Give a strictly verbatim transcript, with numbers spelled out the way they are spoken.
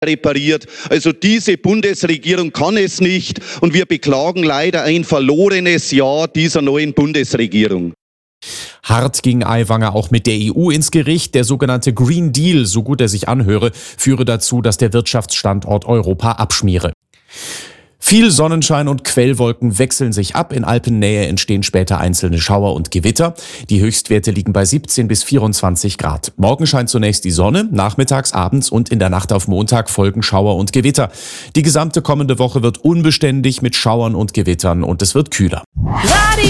repariert. Also diese Bundesregierung kann es nicht und wir beklagen leider ein verlorenes Jahr dieser neuen Bundesregierung. Hart ging Aiwanger auch mit der E U ins Gericht. Der sogenannte Green Deal, so gut er sich anhöre, führe dazu, dass der Wirtschaftsstandort Europa abschmiere. Viel Sonnenschein und Quellwolken wechseln sich ab. In Alpennähe entstehen später einzelne Schauer und Gewitter. Die Höchstwerte liegen bei siebzehn bis vierundzwanzig Grad. Morgen scheint zunächst die Sonne, nachmittags, abends und in der Nacht auf Montag folgen Schauer und Gewitter. Die gesamte kommende Woche wird unbeständig mit Schauern und Gewittern und es wird kühler. Radio